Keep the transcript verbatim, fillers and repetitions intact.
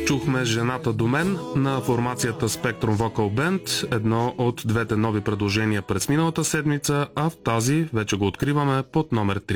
Чухме "Жената до мен" на формацията Spectrum Vocal Band, едно от двете нови предложения през миналата седмица, а в тази вече го откриваме под номер три.